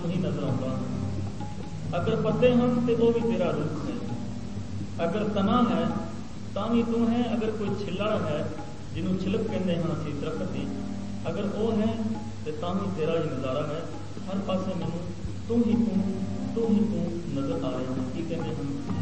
ਤੂੰ ਹੀ ਨਜ਼ਰ ਆਉਂਦਾ। ਅਗਰ ਪੱਤੇ ਹਨ ਤੇ ਉਹ ਵੀ ਤੇਰਾ ਰੂਪ ਹੈ। ਅਗਰ ਤਣਾ ਹੈ ਤਾਂ ਵੀ ਤੂੰ ਹੈ। ਅਗਰ ਕੋਈ ਛਿੱਲੜ ਹੈ ਜਿਹਨੂੰ ਛਿਲਕ ਕਹਿੰਦੇ ਹਾਂ ਅਸੀਂ ਦਰਖਤ ਦੀ, ਅਗਰ ਉਹ ਹੈ ਤੇ ਤਾਂ ਵੀ ਤੇਰਾ ਹੀ ਨਜ਼ਾਰਾ ਹੈ। ਹਰ ਪਾਸੇ ਮੈਨੂੰ ਤੂੰ ਹੀ ਤੂੰ ਨਜ਼ਰ ਆ ਰਿਹਾ ਹੈ। ਕੀ ਕਹਿੰਦੇ ਹਨ?